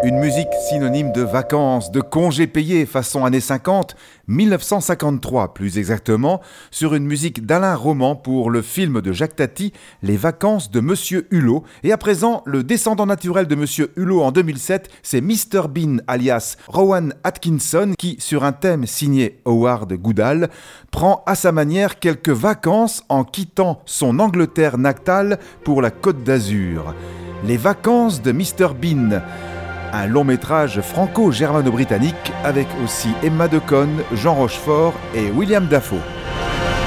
Une musique synonyme de vacances, de congés payés façon années 50, 1953 plus exactement, sur une musique d'Alain Roman pour le film de Jacques Tati, Les vacances de Monsieur Hulot. Et à présent, le descendant naturel de Monsieur Hulot en 2007, c'est Mr Bean alias Rowan Atkinson qui, sur un thème signé Howard Goodall, prend à sa manière quelques vacances en quittant son Angleterre natale pour la Côte d'Azur. Les vacances de Mr Bean. Un long métrage franco-germano-britannique avec aussi Emma Decaune, Jean Rochefort et William Dafoe.